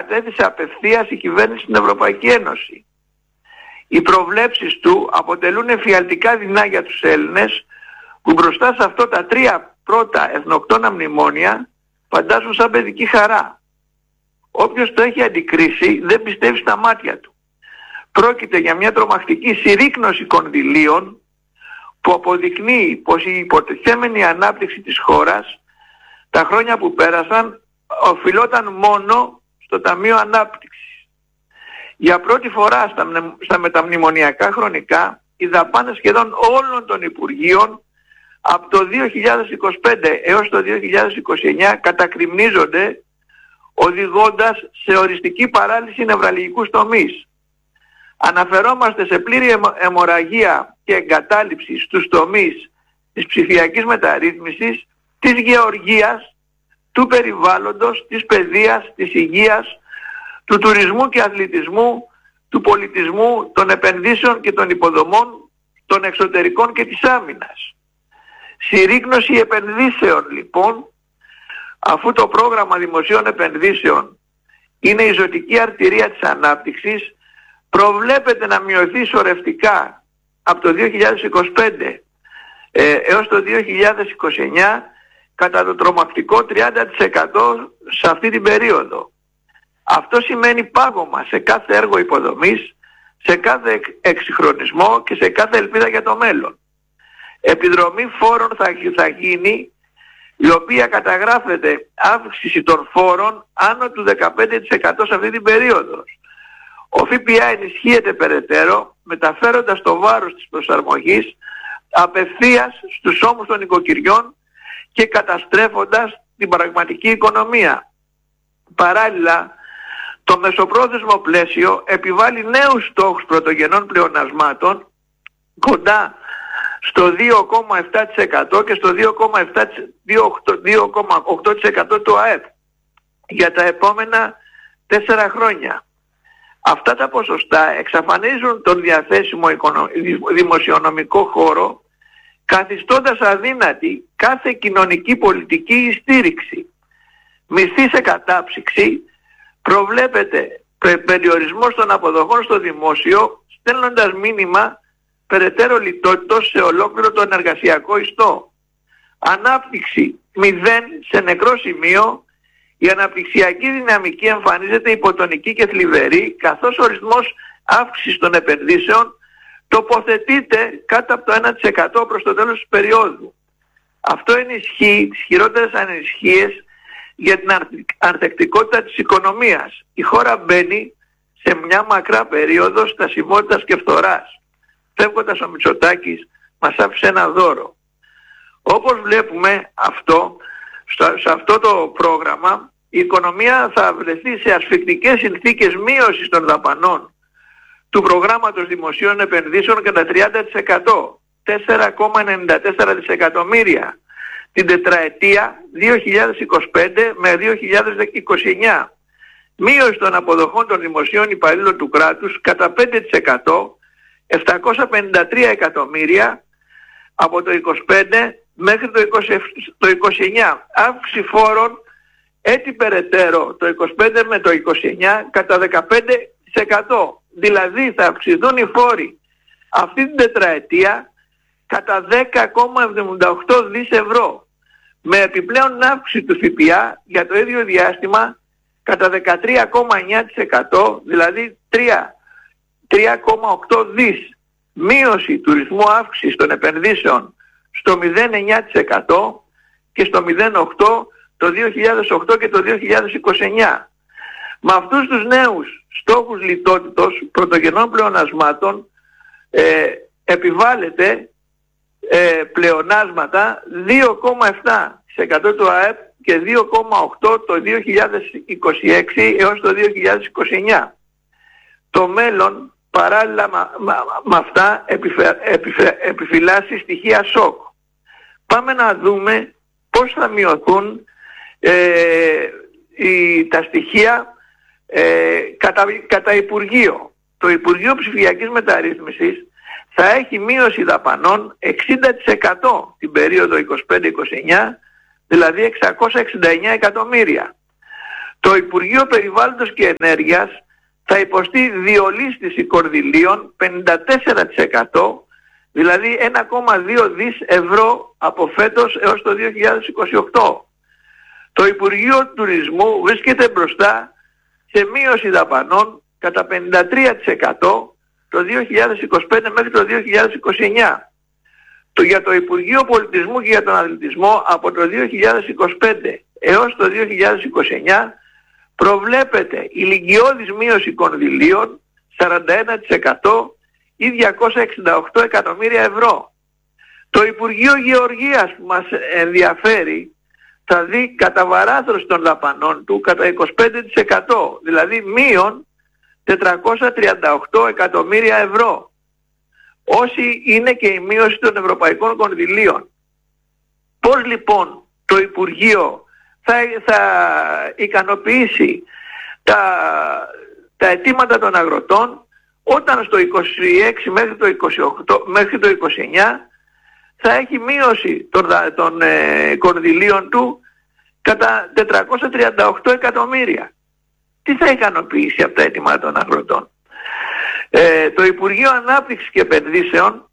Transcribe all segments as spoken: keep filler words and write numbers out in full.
κατέθεσε απευθείας η κυβέρνηση στην Ευρωπαϊκή Ένωση. Οι προβλέψεις του αποτελούν εφιαλτικά δεινά για τους Έλληνες που μπροστά σε αυτό τα τρία πρώτα εθνοκτόνα μνημόνια φαντάζουν σαν παιδική χαρά. Όποιος το έχει αντικρίσει δεν πιστεύει στα μάτια του. Πρόκειται για μια τρομακτική συρρίκνωση κονδυλίων που αποδεικνύει πως η υποτιθέμενη ανάπτυξη της χώρας τα χρόνια που πέρασαν οφειλόταν μόνο στο Ταμείο Ανάπτυξης. Για πρώτη φορά στα, στα μεταμνημονιακά χρονικά οι δαπάνες σχεδόν όλων των Υπουργείων από το δύο χιλιάδες είκοσι πέντε έως το δύο χιλιάδες είκοσι εννιά κατακριμνίζονται, οδηγώντας σε οριστική παράλυση νευραλγικούς τομείς. Αναφερόμαστε σε πλήρη αιμορραγία και εγκατάλειψη στους τομείς της ψηφιακής μεταρρύθμισης, της γεωργίας, του περιβάλλοντος, της παιδείας, της υγείας, του τουρισμού και αθλητισμού, του πολιτισμού, των επενδύσεων και των υποδομών, των εξωτερικών και της άμυνας. Συρρίκνωση επενδύσεων λοιπόν, αφού το πρόγραμμα δημοσίων επενδύσεων είναι η ζωτική αρτηρία της ανάπτυξης, προβλέπεται να μειωθεί σωρευτικά από το δύο χιλιάδες είκοσι πέντε ε, έως το δύο χιλιάδες είκοσι εννιά κατά το τρομακτικό τριάντα τοις εκατό σε αυτή την περίοδο. Αυτό σημαίνει πάγωμα σε κάθε έργο υποδομής, σε κάθε εξυγχρονισμό και σε κάθε ελπίδα για το μέλλον. Επιδρομή φόρων θα, θα γίνει, η οποία καταγράφεται αύξηση των φόρων άνω του δεκαπέντε τοις εκατό σε αυτή την περίοδο. Ο ΦΠΑ ενισχύεται περαιτέρω, μεταφέροντας το βάρος της προσαρμογής απευθείας στους ώμους των οικοκυριών και καταστρέφοντας την πραγματική οικονομία. Παράλληλα, το μεσοπρόθεσμο πλαίσιο επιβάλλει νέους στόχους πρωτογενών πλεονασμάτων κοντά στο δύο κόμμα επτά τοις εκατό και στο δύο κόμμα οκτώ τοις εκατό του ΑΕΠ για τα επόμενα τέσσερα χρόνια. Αυτά τα ποσοστά εξαφανίζουν τον διαθέσιμο δημοσιονομικό χώρο, καθιστώντας αδύνατη κάθε κοινωνική πολιτική στήριξη. Μισθή σε κατάψυξη, προβλέπεται περιορισμός των αποδοχών στο δημόσιο, στέλνοντας μήνυμα περαιτέρω λιτότητος σε ολόκληρο το ενεργασιακό ιστό. Ανάπτυξη μηδέν σε νεκρό σημείο. Η αναπτυξιακή δυναμική εμφανίζεται υποτονική και θλιβερή, καθώς ο ρυθμός αύξησης των επενδύσεων τοποθετείται κάτω από το ένα τοις εκατό προς το τέλος της περίοδου. Αυτό ενισχύει τις χειρότερες ανησυχίες για την ανθεκτικότητα της οικονομίας. Η χώρα μπαίνει σε μια μακρά περίοδο στασιμότητας και φθοράς. Φεύγοντας ο Μητσοτάκης μας άφησε ένα δώρο. Όπως βλέπουμε αυτό, σε αυτό το πρόγραμμα, η οικονομία θα βρεθεί σε ασφικτικές συνθήκες μείωσης των δαπανών του προγράμματος δημοσίων επενδύσεων κατά τριάντα τοις εκατό, τέσσερα κόμμα ενενήντα τέσσερα δισεκατομμύρια την τετραετία δύο χιλιάδες είκοσι πέντε με δύο χιλιάδες είκοσι εννιά. Μείωση των αποδοχών των δημοσίων υπαλλήλων του κράτους κατά πέντε τοις εκατό, επτακόσια πενήντα τρία εκατομμύρια από το είκοσι πέντε μέχρι το είκοσι, το είκοσι εννιά. Αύξηση φόρων έτσι περαιτέρω το είκοσι πέντε με το είκοσι εννιά κατά δεκαπέντε τοις εκατό. Δηλαδή θα αυξηθούν οι φόροι αυτή την τετραετία κατά δέκα κόμμα εβδομήντα οκτώ δισεκατομμύρια ευρώ, με επιπλέον αύξηση του ΦΠΑ για το ίδιο διάστημα κατά δεκατρία κόμμα εννιά τοις εκατό, δηλαδή τρία κόμμα οκτώ δισεκατομμύρια. Μείωση του ρυθμού αύξησης των επενδύσεων στο μηδέν κόμμα εννιά τοις εκατό και στο μηδέν κόμμα οκτώ τοις εκατό το δύο χιλιάδες οκτώ και το δύο χιλιάδες είκοσι εννιά. Με αυτούς τους νέους στόχους λιτότητος πρωτογενών πλεονασμάτων ε, επιβάλλεται ε, πλεονάσματα δύο κόμμα επτά τοις εκατό του ΑΕΠ και δύο κόμμα οκτώ τοις εκατό το δύο χιλιάδες είκοσι έξι έως το δύο χιλιάδες είκοσι εννιά. Το μέλλον παράλληλα με αυτά επιφε, επιφε, επιφυλάσσει στοιχεία σοκ. Πάμε να δούμε πώς θα μειωθούν ε, οι, τα στοιχεία ε, κατά, κατά Υπουργείο. Το Υπουργείο Ψηφιακής Μεταρρύθμισης θα έχει μείωση δαπανών εξήντα τοις εκατό την περίοδο είκοσι πέντε είκοσι εννιά, δηλαδή εξακόσια εξήντα εννιά εκατομμύρια. Το Υπουργείο Περιβάλλοντος και Ενέργειας θα υποστεί διολίσθηση κονδυλίων πενήντα τέσσερα τοις εκατό, δηλαδή ένα κόμμα δύο δις ευρώ από φέτος έως το δύο χιλιάδες είκοσι οκτώ. Το Υπουργείο Τουρισμού βρίσκεται μπροστά σε μείωση δαπανών κατά πενήντα τρία τοις εκατό το δύο χιλιάδες είκοσι πέντε μέχρι το δύο χιλιάδες είκοσι εννιά. Το, για το Υπουργείο Πολιτισμού και για τον Αθλητισμό από το δύο χιλιάδες είκοσι πέντε έως το δύο χιλιάδες είκοσι εννιά προβλέπεται ηλικιώδης μείωση κονδυλίων σαράντα ένα τοις εκατό ή διακόσια εξήντα οκτώ εκατομμύρια ευρώ. Το Υπουργείο Γεωργίας που μας ενδιαφέρει θα δει καταβαράθρωση των δαπανών του κατά είκοσι πέντε τοις εκατό, δηλαδή μείον τετρακόσια τριάντα οκτώ εκατομμύρια ευρώ. Όσοι είναι και η μείωση των ευρωπαϊκών κονδυλίων. Πώς λοιπόν το Υπουργείο θα, θα ικανοποιήσει τα, τα αιτήματα των αγροτών όταν στο είκοσι έξι μέχρι το είκοσι οκτώ, μέχρι το είκοσι εννιά θα έχει μείωση των, των ε, κονδυλίων του κατά τετρακόσια τριάντα οκτώ εκατομμύρια. Τι θα ικανοποιήσει από τα αιτήματα των αγροτών? Ε, το Υπουργείο Ανάπτυξης και Επενδύσεων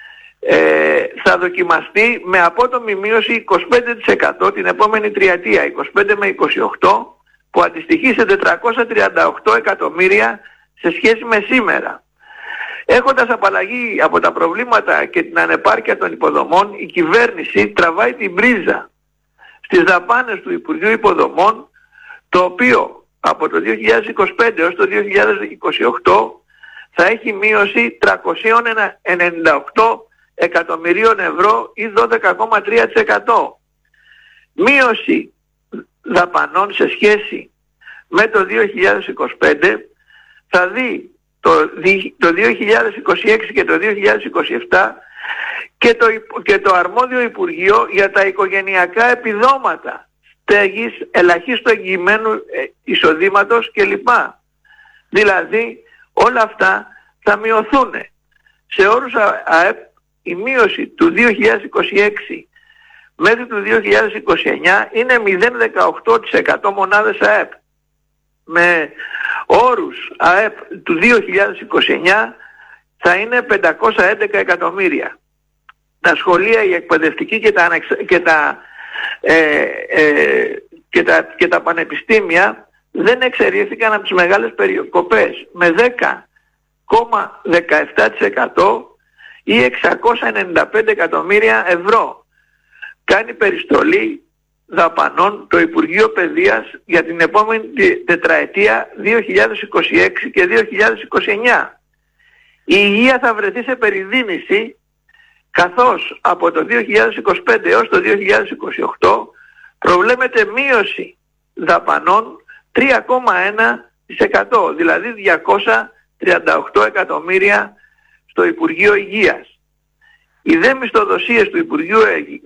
ε, θα δοκιμαστεί με απότομη μείωση είκοσι πέντε τοις εκατό την επόμενη τριετία, είκοσι πέντε με είκοσι οκτώ, που αντιστοιχεί σε τετρακόσια τριάντα οκτώ εκατομμύρια σε σχέση με σήμερα. Έχοντας απαλλαγή από τα προβλήματα και την ανεπάρκεια των υποδομών, η κυβέρνηση τραβάει την πρίζα στις δαπάνες του Υπουργείου Υποδομών, το οποίο από το δύο χιλιάδες είκοσι πέντε έως το δύο χιλιάδες είκοσι οκτώ θα έχει μείωση τριακόσια ενενήντα οκτώ εκατομμυρίων ευρώ ή δώδεκα κόμμα τρία τοις εκατό. Μείωση δαπανών σε σχέση με το δύο χιλιάδες είκοσι πέντε θα δει το, το δύο χιλιάδες είκοσι έξι και το δύο χιλιάδες είκοσι επτά και το, και το αρμόδιο Υπουργείο για τα οικογενειακά επιδόματα στέγης, ελαχίστου εγγυημένου εισοδήματος κλπ. Δηλαδή όλα αυτά θα μειωθούν. Σε όρους ΑΕΠ η μείωση του δύο χιλιάδες είκοσι έξι μέχρι του δύο χιλιάδες είκοσι εννιά είναι μηδέν κόμμα δεκαοκτώ τοις εκατό μονάδες ΑΕΠ. Με όρους ΑΕΠ του δύο χιλιάδες είκοσι εννιά θα είναι πεντακόσια έντεκα εκατομμύρια. Τα σχολεία, οι εκπαιδευτικοί και τα, και τα, ε, ε, και τα, και τα πανεπιστήμια δεν εξαιρήθηκαν από τις μεγάλες περικοπές με δέκα κόμμα δεκαεπτά τοις εκατό ή εξακόσια ενενήντα πέντε εκατομμύρια ευρώ. Κάνει περιστολή δαπανών το Υπουργείο Παιδείας για την επόμενη τετραετία δύο χιλιάδες είκοσι έξι και δύο χιλιάδες είκοσι εννιά. Η υγεία θα βρεθεί σε περιδίνηση, καθώς από το δύο χιλιάδες είκοσι πέντε έως το δύο χιλιάδες είκοσι οκτώ προβλέπεται μείωση δαπανών τρία κόμμα ένα τοις εκατό, δηλαδή διακόσια τριάντα οκτώ εκατομμύρια στο Υπουργείο Υγείας. Οι δε μισθοδοσίες του Υπουργείου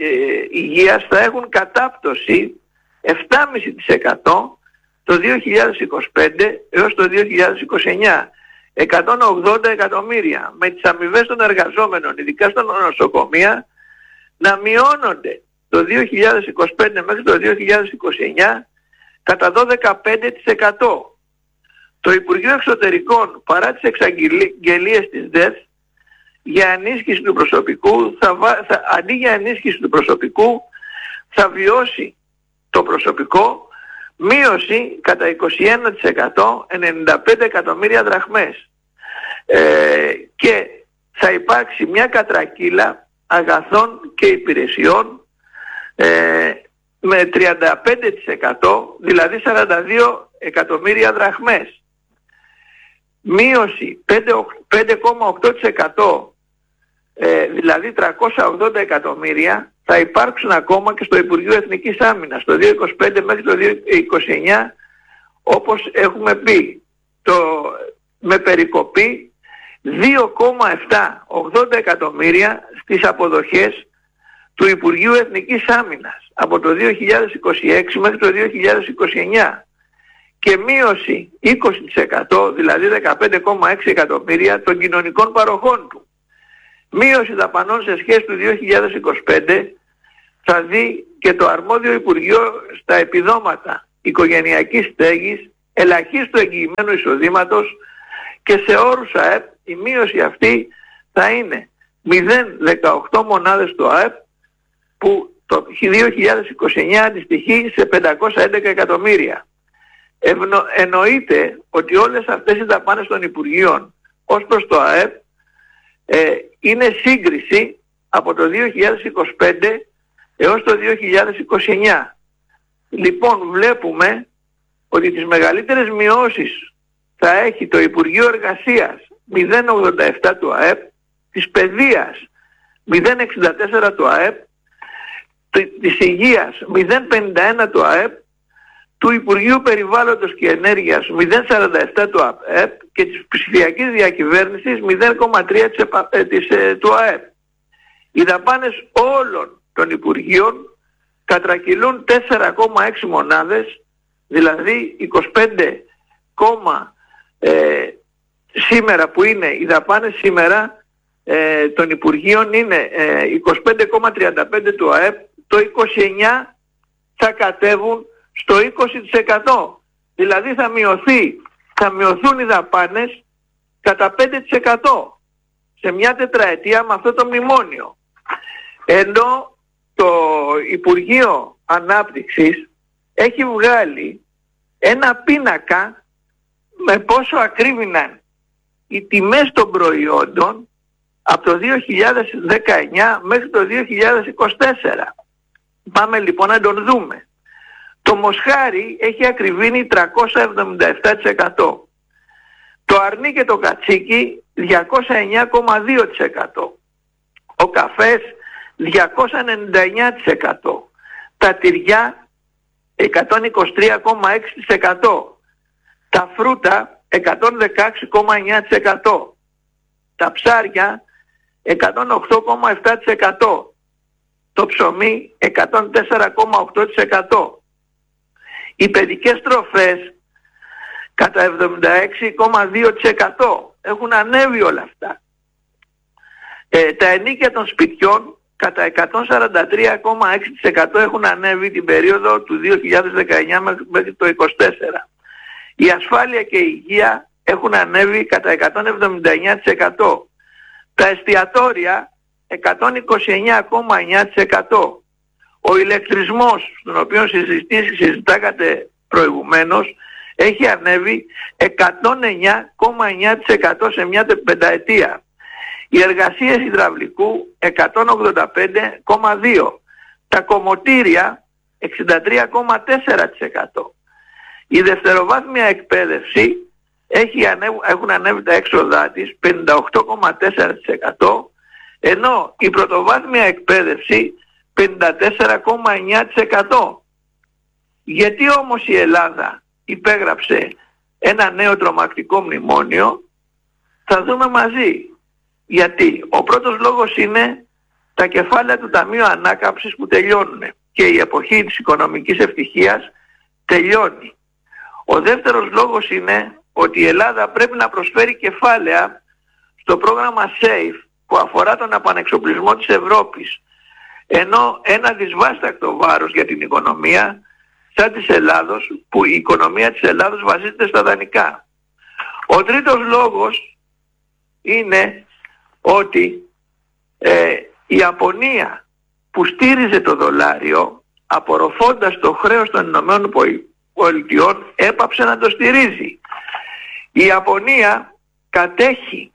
Υγείας θα έχουν κατάπτωση επτά κόμμα πέντε τοις εκατό το δύο χιλιάδες είκοσι πέντε έως το δύο χιλιάδες είκοσι εννιά. εκατόν ογδόντα εκατομμύρια με τις αμοιβές των εργαζόμενων, ειδικά στα νοσοκομεία, να μειώνονται το δύο χιλιάδες είκοσι πέντε μέχρι το δύο χιλιάδες είκοσι εννιά κατά δώδεκα κόμμα πέντε τοις εκατό. Το Υπουργείο Εξωτερικών, παρά τις εξαγγελίες της ΔΕΘ, για ενίσχυση του προσωπικού, θα, θα, αντί για ενίσχυση του προσωπικού, θα βιώσει το προσωπικό μείωση κατά είκοσι ένα τοις εκατό, ενενήντα πέντε εκατομμύρια δραχμές. Ε, και θα υπάρξει μια κατρακύλα αγαθών και υπηρεσιών ε, με τριάντα πέντε τοις εκατό, δηλαδή σαράντα δύο εκατομμύρια δραχμές. Μείωση πέντε κόμμα οκτώ τοις εκατό, ε, δηλαδή τριακόσια ογδόντα εκατομμύρια, θα υπάρξουν ακόμα και στο Υπουργείο Εθνικής Άμυνας το δύο χιλιάδες είκοσι πέντε μέχρι το δύο χιλιάδες είκοσι εννιά, όπως έχουμε πει, το, με περικοπή δύο κόμμα επτακόσια ογδόντα εκατομμύρια στις αποδοχές του Υπουργείου Εθνικής Άμυνας από το δύο χιλιάδες είκοσι έξι μέχρι το δύο χιλιάδες είκοσι εννιά και μείωση είκοσι τοις εκατό, δηλαδή δεκαπέντε κόμμα έξι εκατομμύρια των κοινωνικών παροχών του. Μείωση δαπανών σε σχέση του δύο χιλιάδες είκοσι πέντε θα δει και το αρμόδιο Υπουργείο στα επιδόματα οικογενειακής στέγης, ελαχίστου εγγυημένου εισοδήματος, και σε όρους ΑΕΠ η μείωση αυτή θα είναι μηδέν κόμμα δεκαοκτώ μονάδες του ΑΕΠ, που το δύο χιλιάδες είκοσι εννιά αντιστοιχεί σε πεντακόσια έντεκα εκατομμύρια. Ευνο, εννοείται ότι όλες αυτές οι δαπάνες των Υπουργείων ως προς το ΑΕΠ ε, είναι σύγκριση από το δύο χιλιάδες είκοσι πέντε έως το δύο χιλιάδες είκοσι εννιά. Λοιπόν, βλέπουμε ότι τις μεγαλύτερες μειώσεις θα έχει το Υπουργείο Εργασίας, μηδέν κόμμα ογδόντα επτά του ΑΕΠ, της Παιδείας μηδέν κόμμα εξήντα τέσσερα του ΑΕΠ, της Υγείας μηδέν κόμμα πενήντα ένα του ΑΕΠ, του Υπουργείου Περιβάλλοντος και Ενέργειας μηδέν κόμμα σαράντα επτά του ΑΕΠ και της ψηφιακής διακυβέρνησης μηδέν κόμμα τρία του ΑΕΠ. Οι δαπάνες όλων των Υπουργείων κατρακυλούν τέσσερα κόμμα έξι μονάδες, δηλαδή είκοσι πέντε, ε, σήμερα που είναι οι δαπάνες σήμερα ε, των Υπουργείων είναι ε, είκοσι πέντε κόμμα τριάντα πέντε του ΑΕΠ, το είκοσι εννιά θα κατέβουν στο είκοσι τοις εκατό. Δηλαδή θα μειωθεί, θα μειωθούν οι δαπάνες κατά πέντε τοις εκατό σε μια τετραετία με αυτό το μνημόνιο. Ενώ το Υπουργείο Ανάπτυξης έχει βγάλει ένα πίνακα με πόσο ακρίβηναν οι τιμές των προϊόντων από το δύο χιλιάδες δεκαεννιά μέχρι το δύο χιλιάδες είκοσι τέσσερα. Πάμε λοιπόν να τον δούμε. Το μοσχάρι έχει ακριβήνει τριακόσια εβδομήντα επτά τοις εκατό. Το αρνί και το κατσίκι διακόσια εννιά κόμμα δύο τοις εκατό. Ο καφές διακόσια ενενήντα εννιά τοις εκατό. Τα τυριά εκατόν είκοσι τρία κόμμα έξι τοις εκατό. Τα φρούτα εκατόν δεκαέξι κόμμα εννιά τοις εκατό. Τα ψάρια εκατόν οκτώ κόμμα επτά τοις εκατό. Το ψωμί εκατόν τέσσερα κόμμα οκτώ τοις εκατό. Οι παιδικές τροφές κατά εβδομήντα έξι κόμμα δύο τοις εκατό. Έχουν ανέβει όλα αυτά. Ε, τα ενοίκια των σπιτιών κατά εκατόν σαράντα τρία κόμμα έξι τοις εκατό έχουν ανέβει την περίοδο του δύο χιλιάδες δεκαεννιά μέχρι το είκοσι τέσσερα. Η ασφάλεια και η υγεία έχουν ανέβει κατά εκατόν εβδομήντα εννιά τοις εκατό. Τα εστιατόρια εκατόν είκοσι εννιά κόμμα εννιά τοις εκατό. Ο ηλεκτρισμός, στον οποίο συζητάγατε προηγουμένως, έχει ανέβει εκατόν εννιά κόμμα εννιά τοις εκατό σε μια πενταετία. Οι εργασίες υδραυλικού εκατόν ογδόντα πέντε κόμμα δύο. Τα κομμωτήρια εξήντα τρία κόμμα τέσσερα τοις εκατό. Η δευτεροβάθμια εκπαίδευση έχει ανέβει, έχουν ανέβει τα έξοδά της πενήντα οκτώ κόμμα τέσσερα τοις εκατό, ενώ η πρωτοβάθμια εκπαίδευση πενήντα τέσσερα κόμμα εννιά τοις εκατό. Γιατί όμως η Ελλάδα υπέγραψε ένα νέο τρομακτικό μνημόνιο? Θα δούμε μαζί. Γιατί ο πρώτος λόγος είναι τα κεφάλαια του Ταμείου Ανάκαμψης που τελειώνουν και η εποχή της οικονομικής ευτυχίας τελειώνει. Ο δεύτερος λόγος είναι ότι η Ελλάδα πρέπει να προσφέρει κεφάλαια στο πρόγραμμα SAFE που αφορά τον επανεξοπλισμό της Ευρώπης, ενώ ένα δυσβάστακτο βάρος για την οικονομία σαν της Ελλάδος, που η οικονομία της Ελλάδος βασίζεται στα δανεικά. Ο τρίτος λόγος είναι ότι ε, η Ιαπωνία που στήριζε το δολάριο, απορροφώντας το χρέος των Ηνωμένων Πολιτειών, έπαψε να το στηρίζει. Η Ιαπωνία κατέχει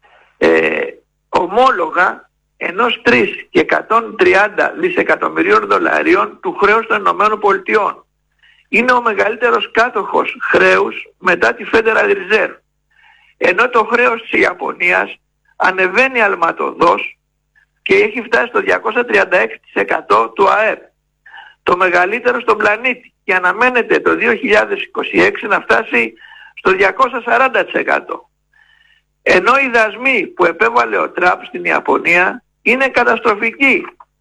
ε, ομόλογα ενός τρεις και εκατόν τριάντα δισεκατομμυρίων δολαρίων του χρέους των Ηνωμένων Πολιτειών. Είναι ο μεγαλύτερος κάτοχος χρέους μετά τη Federal Reserve. Ενώ το χρέος της Ιαπωνίας ανεβαίνει αλματωδώς και έχει φτάσει στο διακόσια τριάντα έξι τοις εκατό του ΑΕΠ. Το μεγαλύτερο στον πλανήτη, και αναμένεται το δύο χιλιάδες είκοσι έξι να φτάσει στο διακόσια σαράντα τοις εκατό. Ενώ οι δασμοί που επέβαλε ο Τραμπ στην Ιαπωνία είναι καταστροφικοί.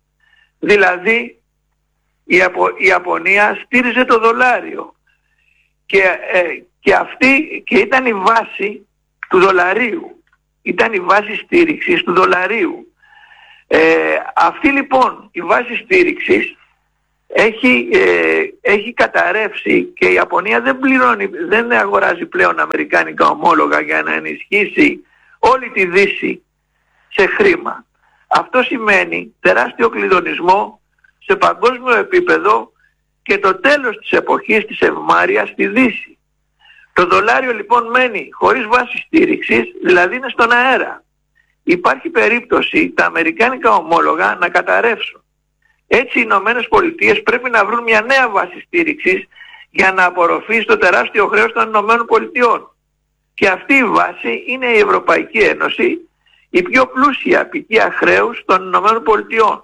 Δηλαδή η, Ιαπω... η Ιαπωνία στήριζε το δολάριο και, ε, και αυτή και ήταν η βάση του δολαρίου. Ήταν η βάση στήριξης του δολαρίου. Ε, αυτή λοιπόν η βάση στήριξης έχει, ε, έχει καταρρεύσει και η Ιαπωνία δεν πληρώνει, δεν αγοράζει πλέον αμερικάνικα ομόλογα για να ενισχύσει όλη τη Δύση σε χρήμα. Αυτό σημαίνει τεράστιο κλειδονισμό σε παγκόσμιο επίπεδο και το τέλος της εποχής της ευμάρειας στη Δύση. Το δολάριο λοιπόν μένει χωρίς βάση στήριξης, δηλαδή είναι στον αέρα. Υπάρχει περίπτωση τα αμερικάνικα ομόλογα να καταρρεύσουν. Έτσι οι Ηνωμένες Πολιτείες πρέπει να βρουν μια νέα βάση στήριξης για να απορροφήσει το τεράστιο χρέος των Ηνωμένων Πολιτειών. Και αυτή η βάση είναι η Ευρωπαϊκή Ένωση, η πιο πλούσια απικία χρέους των Ηνωμένων Πολιτειών.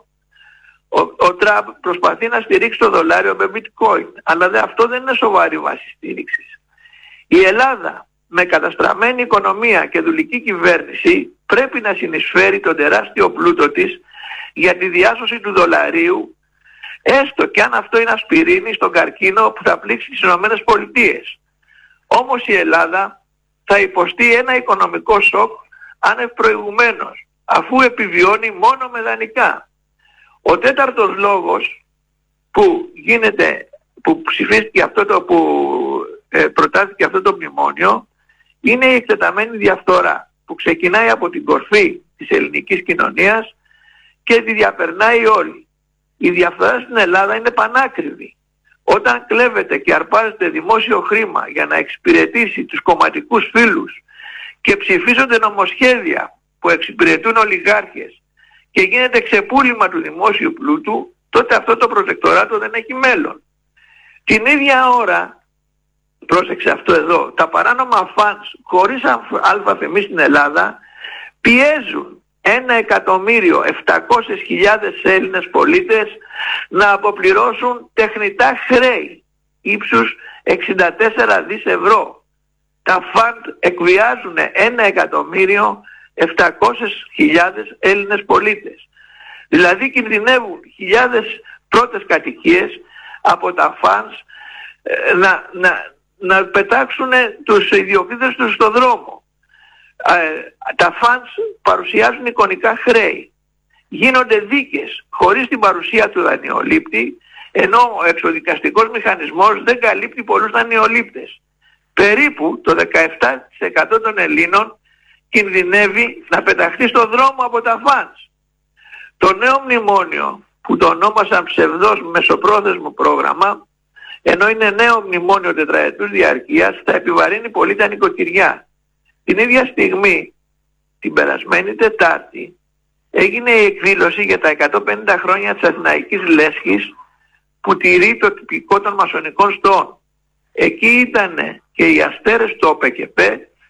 Ο, ο Τραμπ προσπαθεί να στηρίξει το δολάριο με bitcoin, αλλά δε, αυτό δεν είναι σοβαρή βάση στήριξης. Η Ελλάδα με καταστραμμένη οικονομία και δουλική κυβέρνηση πρέπει να συνεισφέρει τον τεράστιο πλούτο της για τη διάσωση του δολαρίου, έστω και αν αυτό είναι ασπιρίνη στον καρκίνο που θα πλήξει τις Ηνωμένες Πολιτείες. Όμως η Ελλάδα θα υποστεί ένα οικονομικό σοκ άνευ προηγουμένως, αφού επιβιώνει μόνο με δανεικά. Ο τέταρτος λόγος που γίνεται, που ψηφίστηκε αυτό το, που ε, προτάθηκε αυτό το μνημόνιο, είναι η εκτεταμένη διαφθορά που ξεκινάει από την κορφή της ελληνικής κοινωνίας και τη διαπερνάει όλη. Η διαφθορά στην Ελλάδα είναι πανάκριβη. Όταν κλέβεται και αρπάζεται δημόσιο χρήμα για να εξυπηρετήσει τους κομματικούς φίλους και ψηφίζονται νομοσχέδια που εξυπηρετούν ολιγάρχες και γίνεται ξεπούλημα του δημόσιου πλούτου, τότε αυτό το προτεκτοράτο δεν έχει μέλλον. Την ίδια ώρα, πρόσεξε αυτό εδώ, τα παράνομα φαντς χωρίς αλφα-φεμή στην Ελλάδα πιέζουν ένα εκατομμύριο επτακόσιες χιλιάδες Έλληνες πολίτες να αποπληρώσουν τεχνητά χρέη ύψους εξήντα τέσσερα δισεκατομμύρια ευρώ. Τα φαντ εκβιάζουν ένα εκατομμύριο επτακόσιες χιλιάδες Έλληνες πολίτες. Δηλαδή κινδυνεύουν χιλιάδες πρώτες κατοικίες από τα φαντς ε, να, να, να πετάξουν τους ιδιοκτήτες τους στον δρόμο. Ε, τα φαντς παρουσιάζουν εικονικά χρέη. Γίνονται δίκες χωρίς την παρουσία του δανειολήπτη, ενώ ο εξοδικαστικός μηχανισμός δεν καλύπτει πολλούς δανειολήπτες. Περίπου το δεκαεπτά τοις εκατό των Ελλήνων κινδυνεύει να πεταχτεί στον δρόμο από τα φαντς. Το νέο μνημόνιο, που το ονόμασαν ψευδός μεσοπρόθεσμο πρόγραμμα, ενώ είναι νέο μνημόνιο τετραετούς διαρκείας, θα επιβαρύνει πολύ τα νοικοκυριά. Την ίδια στιγμή, την περασμένη Τετάρτη, έγινε η εκδήλωση για τα εκατόν πενήντα χρόνια της Αθηναϊκής Λέσχης που τηρεί το τυπικό των μασονικών στόων. Εκεί ήταν και οι αστέρες του Ο Π Κ Π,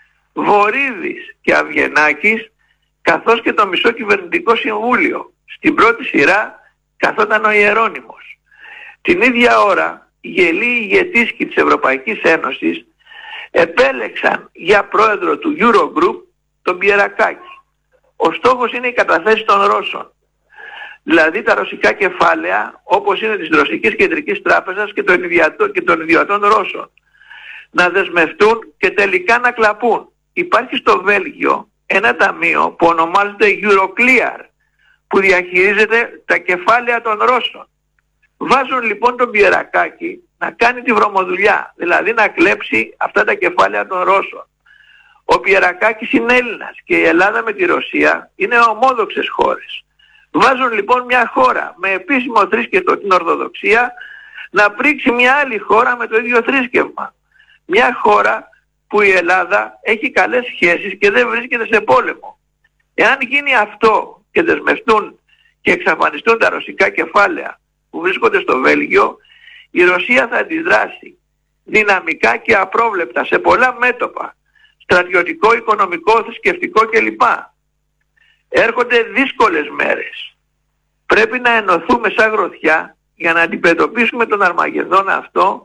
Βορίδης και Αυγενάκης, καθώς και το μισό κυβερνητικό συμβούλιο. Στην πρώτη σειρά καθόταν ο Ιερώνυμος. Την ίδια ώρα, οι γελοί ηγετής της Ευρωπαϊκής Ένωσης επέλεξαν για πρόεδρο του Eurogroup τον Πιερακάκη. Ο στόχος είναι η καταθέση των Ρώσων. Δηλαδή τα ρωσικά κεφάλαια, όπως είναι της Ρωσικής Κεντρικής Τράπεζας και των, ιδιατών, και των ιδιωτών Ρώσων, να δεσμευτούν και τελικά να κλαπούν. Υπάρχει στο Βέλγιο ένα ταμείο που ονομάζεται Euroclear, που διαχειρίζεται τα κεφάλαια των Ρώσων. Βάζουν λοιπόν τον Πιερακάκη να κάνει τη βρωμοδουλειά, δηλαδή να κλέψει αυτά τα κεφάλαια των Ρώσων. Ο Πιερακάκης είναι Έλληνας και η Ελλάδα με τη Ρωσία είναι ομόδοξες χώρες. Βάζουν λοιπόν μια χώρα με επίσημο θρήσκευτο, την Ορθοδοξία, να πρίξει μια άλλη χώρα με το ίδιο θρήσκευμα. Μια χώρα που η Ελλάδα έχει καλές σχέσεις και δεν βρίσκεται σε πόλεμο. Εάν γίνει αυτό και δεσμευτούν και εξαφανιστούν τα ρωσικά κεφάλαια που βρίσκονται στο Βέλγιο, η Ρωσία θα αντιδράσει δυναμικά και απρόβλεπτα σε πολλά μέτωπα, στρατιωτικό, οικονομικό, θρησκευτικό κλπ. Έρχονται δύσκολες μέρες. Πρέπει να ενωθούμε σαν γροθιά για να αντιμετωπίσουμε τον Αρμαγεδόνα αυτό,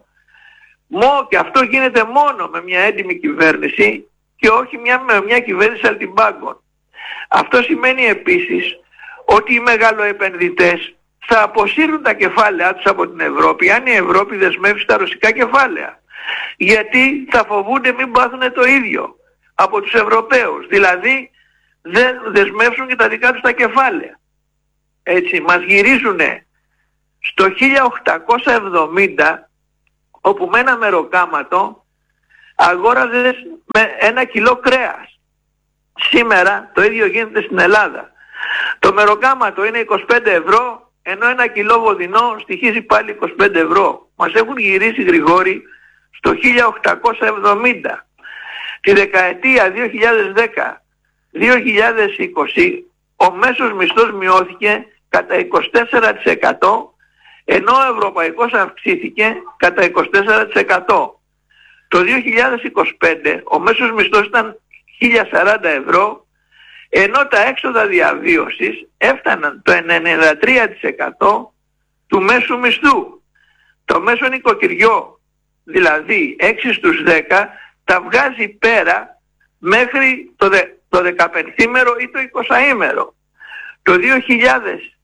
Μο, και αυτό γίνεται μόνο με μια έντιμη κυβέρνηση και όχι μια, με μια κυβέρνηση αλτιμπάγκων. Αυτό σημαίνει επίσης ότι οι μεγαλοεπενδυτές θα αποσύρουν τα κεφάλαια τους από την Ευρώπη αν η Ευρώπη δεσμεύσει τα ρωσικά κεφάλαια. Γιατί θα φοβούνται μην πάθουν το ίδιο από τους Ευρωπαίους. Δηλαδή δεν δεσμεύσουν και τα δικά τους τα κεφάλαια. Έτσι, μας γυρίζουν στο χίλια οκτακόσια εβδομήντα, όπου με ένα μεροκάματο αγόραζες με ένα κιλό κρέας. Σήμερα το ίδιο γίνεται στην Ελλάδα. Το μεροκάματο είναι είκοσι πέντε ευρώ, ενώ ένα κιλό βοδινό στοιχίζει πάλι είκοσι πέντε ευρώ. Μας έχουν γυρίσει, Γρηγόρη, στο χίλια οκτακόσια εβδομήντα. Τη δεκαετία δύο χιλιάδες δέκα δύο χιλιάδες είκοσι ο μέσος μισθός μειώθηκε κατά είκοσι τέσσερα τοις εκατό, ενώ ο ευρωπαϊκός αυξήθηκε κατά είκοσι τέσσερα τοις εκατό. Το δύο χιλιάδες είκοσι πέντε ο μέσος μισθός ήταν χίλια σαράντα ευρώ, ενώ τα έξοδα διαβίωσης έφταναν το ενενήντα τρία τοις εκατό του μέσου μισθού. Το μέσο νοικοκυριό, δηλαδή έξι στους δέκα, τα βγάζει πέρα μέχρι το, δε, το δεκαπενθήμερο ή το εικοσαήμερο. Το δύο χιλιάδες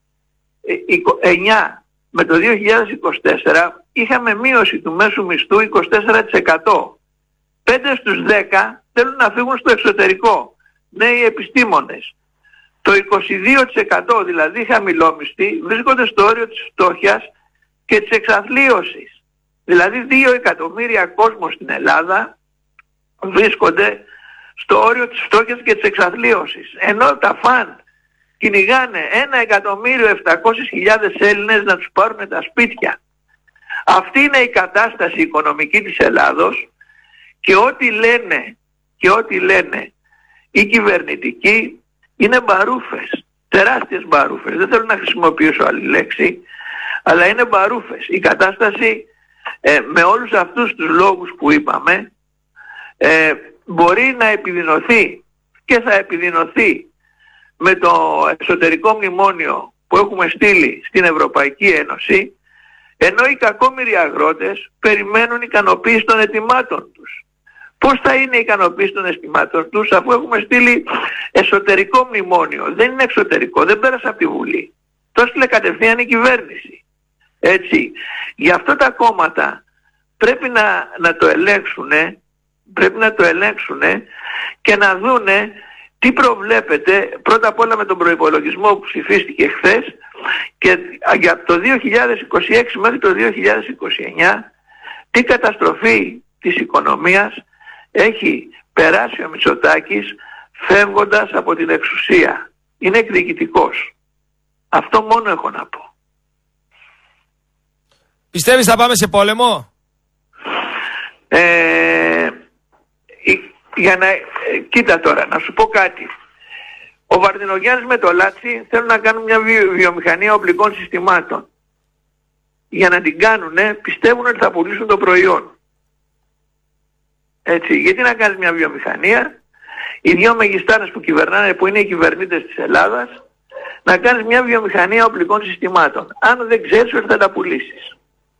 εννιά με το δύο χιλιάδες είκοσι τέσσερα είχαμε μείωση του μέσου μισθού είκοσι τέσσερα τοις εκατό. πέντε στους δέκα θέλουν να φύγουν στο εξωτερικό, νέοι επιστήμονες. Το είκοσι δύο τοις εκατό, δηλαδή χαμηλόμισθοι, βρίσκονται στο όριο της φτώχειας και της εξαθλίωσης. Δηλαδή δύο εκατομμύρια κόσμος στην Ελλάδα βρίσκονται στο όριο της φτώχειας και της εξαθλίωσης. Ενώ τα φαν κυνηγάνε ένα εκατομμύριο επτακόσιες χιλιάδες Έλληνες να τους πάρουν τα σπίτια. Αυτή είναι η κατάσταση οικονομική της Ελλάδος και ό,τι λένε, και ό,τι λένε οι κυβερνητικοί είναι μπαρούφες, τεράστιες μπαρούφες. Δεν θέλω να χρησιμοποιήσω άλλη λέξη, αλλά είναι μπαρούφες. Η κατάσταση ε, με όλους αυτούς τους λόγους που είπαμε ε, μπορεί να επιδεινωθεί και θα επιδεινωθεί με το εσωτερικό μνημόνιο που έχουμε στείλει στην Ευρωπαϊκή Ένωση, ενώ οι κακόμοιροι αγρότες περιμένουν ικανοποίηση των αιτημάτων τους. Πώς θα είναι η ικανοποίηση των αιτημάτων τους αφού έχουμε στείλει εσωτερικό μνημόνιο? Δεν είναι εξωτερικό, δεν πέρασε από τη Βουλή. Το έστειλε κατευθείαν η κυβέρνηση. Έτσι, γι' αυτό τα κόμματα πρέπει να, να το ελέγξουνε, πρέπει να το ελέγξουνε και να δούνε τι προβλέπετε πρώτα απ' όλα με τον προϋπολογισμό που ψηφίστηκε χθες και για το δύο χιλιάδες είκοσι έξι μέχρι το δύο χιλιάδες είκοσι εννιά τι καταστροφή της οικονομίας έχει περάσει ο Μητσοτάκης φεύγοντας από την εξουσία. Είναι εκδιοικητικός. Αυτό μόνο έχω να πω. Πιστεύεις θα πάμε σε πόλεμο? Ε, για να, ε, κοίτα τώρα, να σου πω κάτι. Ο Βαρδινογιάννης με το Λάτσι θέλουν να κάνουν μια βιο, βιομηχανία οπλικών συστημάτων. Για να την κάνουνε πιστεύουν ότι θα πουλήσουν το προϊόν. Έτσι, γιατί να κάνεις μια βιομηχανία, οι δύο μεγιστάνες που κυβερνάνε, που είναι οι κυβερνήτες της Ελλάδας, να κάνεις μια βιομηχανία οπλικών συστημάτων, αν δεν ξέρεις ότι θα τα πουλήσεις.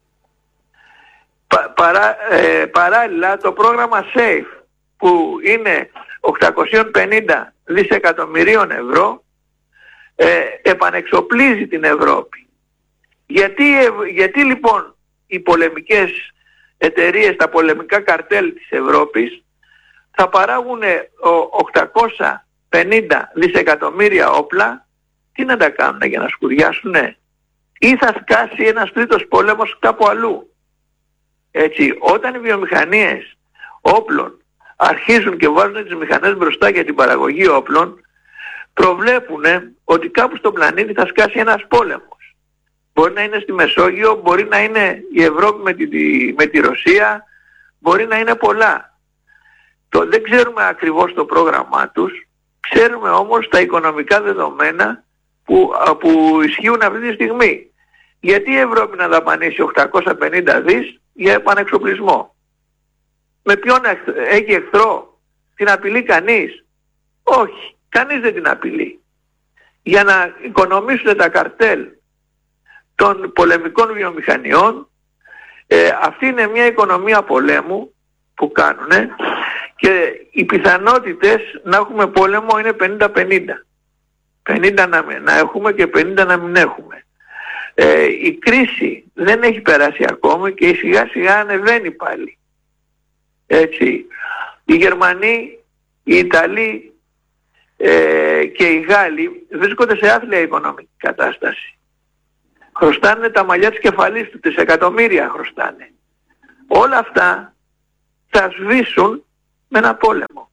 Πα, παρά, ε, παράλληλα το πρόγραμμα SAFE που είναι οκτακόσια πενήντα δισεκατομμυρίων ευρώ ε, επανεξοπλίζει την Ευρώπη. Γιατί, γιατί λοιπόν οι πολεμικές εταιρείες, τα πολεμικά καρτέλ της Ευρώπης θα παράγουν οκτακόσια πενήντα δισεκατομμύρια όπλα, τι να τα κάνουν, για να σκουριάσουνε, ή θα σκάσει ένας τρίτος πόλεμος κάπου αλλού. Έτσι, όταν οι βιομηχανίες όπλων αρχίζουν και βάζουν τις μηχανές μπροστά για την παραγωγή όπλων, προβλέπουν ότι κάπου στον πλανήτη θα σκάσει ένας πόλεμος. Μπορεί να είναι στη Μεσόγειο, μπορεί να είναι η Ευρώπη με τη, με τη Ρωσία, μπορεί να είναι πολλά. Το, δεν ξέρουμε ακριβώς το πρόγραμμά τους, ξέρουμε όμως τα οικονομικά δεδομένα που, που ισχύουν αυτή τη στιγμή. Γιατί η Ευρώπη να δαπανίσει οκτακόσια πενήντα δις για επανεξοπλισμό? Με ποιον έχει εχθρό? Την απειλεί κανείς? Όχι, κανείς δεν την απειλεί. Για να οικονομήσουν τα καρτέλ των πολεμικών βιομηχανιών, ε, αυτή είναι μια οικονομία πολέμου που κάνουν και οι πιθανότητες να έχουμε πόλεμο είναι πενήντα πενήντα. πενήντα να, να έχουμε και πενήντα να μην έχουμε. Ε, η κρίση δεν έχει περάσει ακόμη και σιγά σιγά ανεβαίνει πάλι. Έτσι, οι Γερμανοί, οι Ιταλοί ε, και οι Γάλλοι βρίσκονται σε άθλια οικονομική κατάσταση. χρωστάνε τα μαλλιά της κεφαλής του, δισεκατομμύρια χρωστάνε. Όλα αυτά θα σβήσουν με ένα πόλεμο.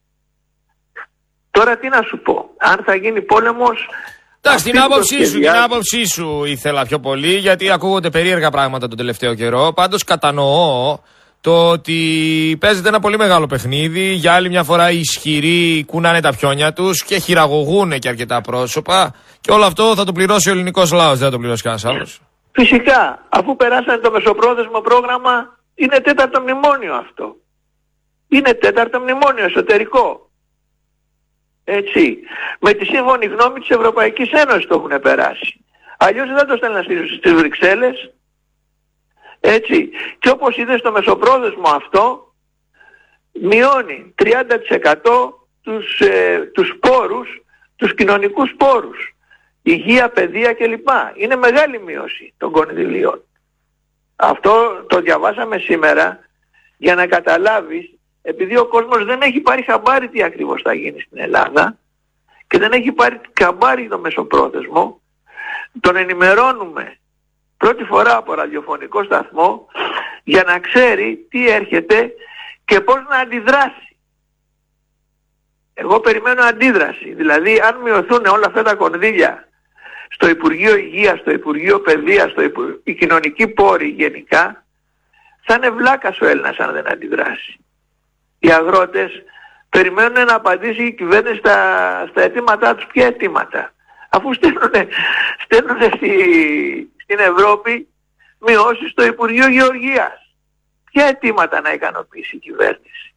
Τώρα τι να σου πω, αν θα γίνει πόλεμος... Εντάξει, την άποψή σου, την άποψή σου ήθελα πιο πολύ, γιατί ακούγονται περίεργα πράγματα τον τελευταίο καιρό. Πάντως κατανοώ το ότι παίζεται ένα πολύ μεγάλο παιχνίδι. Για άλλη μια φορά οι ισχυροί κουνάνε τα πιόνια τους και χειραγωγούν και αρκετά πρόσωπα. Και όλο αυτό θα το πληρώσει ο ελληνικός λαός, δεν θα το πληρώσει κανένας άλλος. Φυσικά, αφού περάσανε το μεσοπρόθεσμο πρόγραμμα, είναι τέταρτο μνημόνιο αυτό. Είναι τέταρτο μνημόνιο εσωτερικό. Έτσι. Με τη σύμφωνη γνώμη της Ευρωπαϊκής Ένωσης το έχουν περάσει. Αλλιώς δεν το στέλνουν στις Βρυξέλλες. Έτσι. Και όπως είδες στο μεσοπρόθεσμο αυτό, μειώνει τριάντα τοις εκατό τους, ε, τους πόρους, τους κοινωνικούς πόρους. Υγεία, παιδεία κλπ. Είναι μεγάλη μείωση των κονδυλίων. Αυτό το διαβάσαμε σήμερα για να καταλάβεις, επειδή ο κόσμος δεν έχει πάρει χαμπάρι τι ακριβώς θα γίνει στην Ελλάδα και δεν έχει πάρει χαμπάρι το μεσοπρόθεσμο, τον ενημερώνουμε πρώτη φορά από ραδιοφωνικό σταθμό για να ξέρει τι έρχεται και πώς να αντιδράσει. Εγώ περιμένω αντίδραση, δηλαδή αν μειωθούν όλα αυτά τα κονδύλια στο Υπουργείο Υγείας, στο Υπουργείο Παιδείας, στο Υπουργείο... οι κοινωνικοί πόροι γενικά, θα είναι βλάκας ο Έλληνας αν δεν αντιδράσει. Οι αγρότες περιμένουν να απαντήσει η κυβέρνηση στα, στα αιτήματά τους. Ποια αιτήματα? Αφού στέλνουν, στέλνουν στη, στην Ευρώπη μειώσεις στο Υπουργείο Γεωργίας. Ποια αιτήματα να ικανοποιήσει η κυβέρνηση?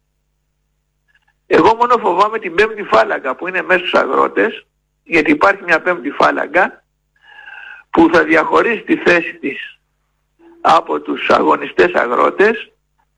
Εγώ μόνο φοβάμαι την πέμπτη φάλαγγα που είναι μέσα στους αγρότες, γιατί υπάρχει μια πέμπτη φάλαγγα που θα διαχωρίσει τη θέση της από τους αγωνιστές αγρότες,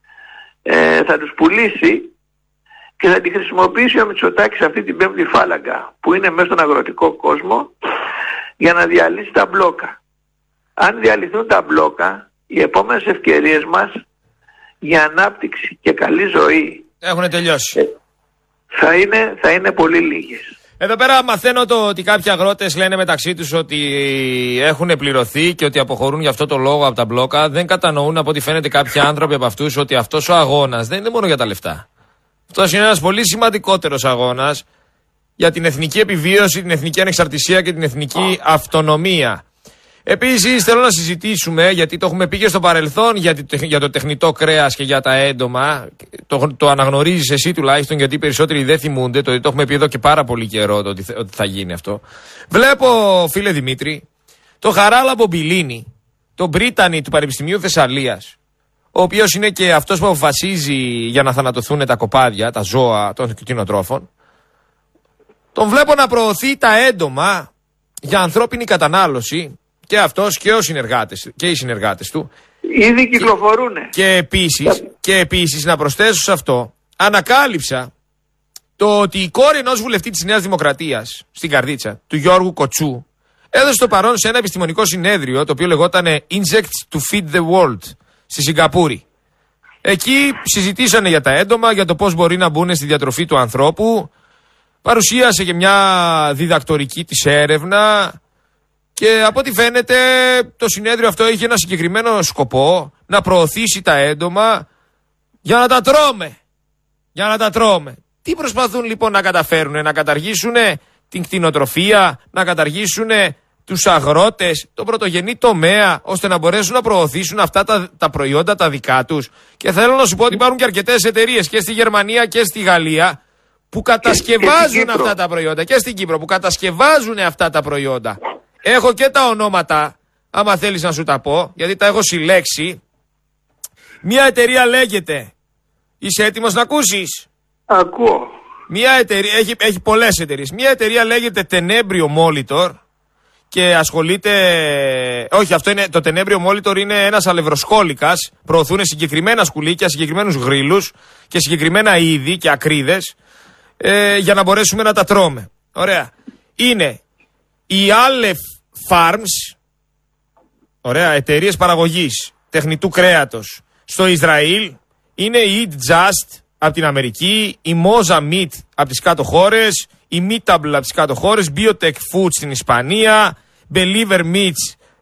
ε, θα τους πουλήσει και θα τη χρησιμοποιήσει ο Μητσοτάκης αυτή την πέμπτη φάλαγγα που είναι μέσα στον αγροτικό κόσμο για να διαλύσει τα μπλόκα. Αν διαλυθούν τα μπλόκα, οι επόμενες ευκαιρίες μας για ανάπτυξη και καλή ζωή έχουν τελειώσει. Ε, θα, είναι, θα είναι πολύ λίγες. Εδώ πέρα μαθαίνω το ότι κάποιοι αγρότες λένε μεταξύ τους ότι έχουν πληρωθεί και ότι αποχωρούν γι' αυτό το λόγο από τα μπλόκα. Δεν κατανοούν από ό,τι φαίνεται κάποιοι άνθρωποι από αυτούς ότι αυτός ο αγώνας δεν είναι μόνο για τα λεφτά. Αυτός είναι ένας πολύ σημαντικότερος αγώνας για την εθνική επιβίωση, την εθνική ανεξαρτησία και την εθνική αυτονομία. Επίσης θέλω να συζητήσουμε, γιατί το έχουμε πει και στο παρελθόν, για, για το τεχνητό κρέας και για τα έντομα. Το, το αναγνωρίζεις εσύ τουλάχιστον, γιατί οι περισσότεροι δεν θυμούνται, το, το έχουμε πει εδώ και πάρα πολύ καιρό το, ότι, ότι θα γίνει αυτό. Βλέπω, φίλε Δημήτρη, το Χαράλαμπο Μπιλίνη, τον Πρίτανη του Πανεπιστημίου Θεσσαλίας, ο οποίος είναι και αυτός που αποφασίζει για να θανατωθούν τα κοπάδια, τα ζώα των κτηνοτρόφων. Τον βλέπω να προωθεί τα έντομα για ανθρώπινη κατανάλωση. Και αυτός και, ο συνεργάτες, και οι συνεργάτες του. Ήδη κυκλοφορούνε. Και επίσης, και επίσης να προσθέσω σε αυτό, ανακάλυψα το ότι η κόρη ενός βουλευτή της Νέας Δημοκρατίας, στην Καρδίτσα, του Γιώργου Κοτσού, έδωσε το παρόν σε ένα επιστημονικό συνέδριο, το οποίο λεγόταν Insects to Feed the World, στη Σιγκαπούρη. Εκεί συζητήσανε για τα έντομα, για το πώς μπορεί να μπουν στη διατροφή του ανθρώπου. Παρουσίασε και μια διδακτορική της έρευνα. Και από ό,τι φαίνεται το συνέδριο αυτό είχε ένα συγκεκριμένο σκοπό, να προωθήσει τα έντομα για να τα τρώμε. Για να τα τρώμε. Τι προσπαθούν λοιπόν να καταφέρουν? Να καταργήσουν την κτηνοτροφία, να καταργήσουν τους αγρότες, τον πρωτογενή τομέα, ώστε να μπορέσουν να προωθήσουν αυτά τα, τα προϊόντα τα δικά τους. Και θέλω να σου πω ότι υπάρχουν και αρκετές εταιρείες και στη Γερμανία και στη Γαλλία που κατασκευάζουν και, αυτά τα προϊόντα, και στην Κύπρο που κατασκευάζουν αυτά τα προϊόντα. Έχω και τα ονόματα, άμα θέλεις να σου τα πω, γιατί τα έχω συλλέξει. Μια εταιρεία λέγεται, είσαι έτοιμος να ακούσεις? Ακούω. Μια εταιρεία, έχει, έχει πολλές εταιρείες. Μια εταιρεία λέγεται Tenebrio Molitor και ασχολείται, όχι, αυτό είναι, το Tenebrio Molitor είναι ένας αλευροσκόλικας, προωθούν συγκεκριμένα σκουλίκια, συγκεκριμένους γρίλους και συγκεκριμένα είδη και ακρίδες ε, για να μπορέσουμε να τα τρώμε. Ωραία. Είναι η Aleph Farms, ωραία, εταιρείες παραγωγής τεχνητού κρέατος στο Ισραήλ. Είναι η Eat Just από την Αμερική, η Moza Meat από τις κάτω χώρες, η Meatable από τις κάτω χώρες, Biotech Foods στην Ισπανία, Believer Meats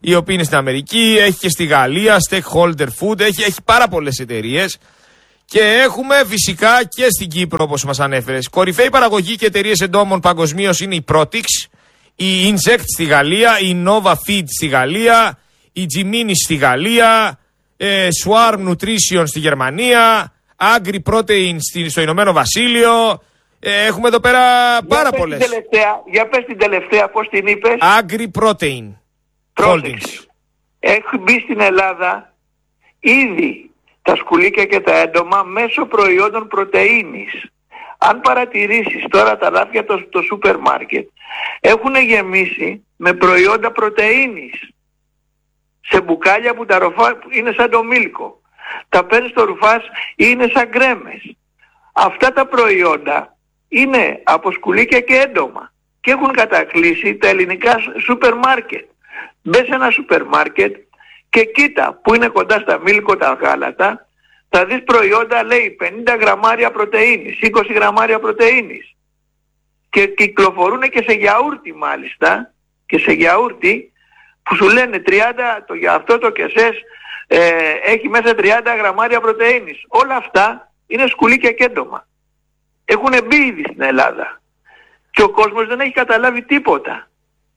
οι οποίοι είναι στην Αμερική, έχει και στη Γαλλία, Stakeholder Food, έχει, έχει πάρα πολλές εταιρείες. Και έχουμε φυσικά και στην Κύπρο, όπως μας ανέφερες. Κορυφαίοι παραγωγοί και εταιρείες εντόμων παγκοσμίως είναι η Protix, η Insect στη Γαλλία, η Nova Feed στη Γαλλία, η Gemini στη Γαλλία, ε, Swarm Nutrition στη Γερμανία, Agri Protein στο Ηνωμένο Βασίλειο. Ε, έχουμε εδώ πέρα πάρα για πολλές. Πες για πες την τελευταία, πώς την είπες? Agri Protein Holdings. Έχει μπει στην Ελλάδα ήδη τα σκουλίκια και τα έντομα μέσω προϊόντων πρωτεΐνης. Αν παρατηρήσεις τώρα τα ράφια το, το σούπερ μάρκετ έχουν γεμίσει με προϊόντα πρωτεΐνης σε μπουκάλια που τα ροφά είναι σαν το μίλκο. Τα παίρνεις στο ρουφάς, είναι σαν κρέμες. Αυτά τα προϊόντα είναι από σκουλίκια και έντομα και έχουν κατακλείσει τα ελληνικά σούπερ μάρκετ. Μπες σε ένα σούπερ μάρκετ και κοίτα που είναι κοντά στα μίλκο τα γάλατα, θα δεις προϊόντα λέει πενήντα γραμμάρια πρωτεΐνης, είκοσι γραμμάρια πρωτεΐνης. Και κυκλοφορούν και σε γιαούρτι μάλιστα, και σε γιαούρτι που σου λένε τριάντα, το, για αυτό το κεσές ε, έχει μέσα τριάντα γραμμάρια πρωτεΐνης. Όλα αυτά είναι σκουλίκια και έντομα. Έχουν μπει ήδη στην Ελλάδα. Και ο κόσμος δεν έχει καταλάβει τίποτα.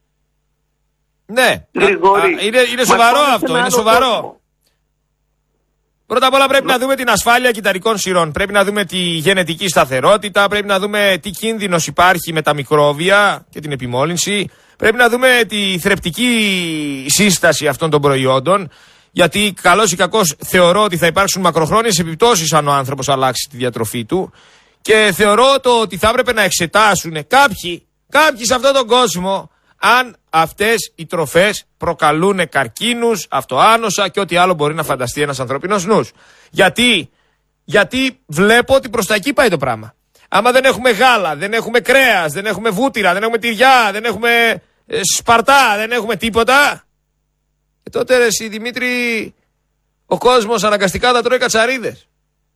Ναι, Γρηγόρη, α, είναι, είναι σοβαρό αυτό, είναι σοβαρό. Κόσμο. Πρώτα απ' όλα πρέπει Μα... να δούμε την ασφάλεια κυταρικών σειρών. Πρέπει να δούμε τη γενετική σταθερότητα, πρέπει να δούμε τι κίνδυνος υπάρχει με τα μικρόβια και την επιμόλυνση. Πρέπει να δούμε τη θρεπτική σύσταση αυτών των προϊόντων. Γιατί καλώς ή κακώς θεωρώ ότι θα υπάρξουν μακροχρόνιες επιπτώσεις αν ο άνθρωπος αλλάξει τη διατροφή του. Και θεωρώ το ότι θα έπρεπε να εξετάσουν κάποιοι, κάποιοι σε αυτόν τον κόσμο, αν αυτές οι τροφές προκαλούν καρκίνους, αυτοάνοσα και ό,τι άλλο μπορεί να φανταστεί ένας ανθρώπινος νους. Γιατί, γιατί βλέπω ότι προς τα εκεί πάει το πράγμα. Άμα δεν έχουμε γάλα, δεν έχουμε κρέας, δεν έχουμε βούτυρα, δεν έχουμε τυριά, δεν έχουμε ε, σπαρτά, δεν έχουμε τίποτα, και τότε ρε εσύ Δημήτρη, ο κόσμος αναγκαστικά θα τρώει κατσαρίδες.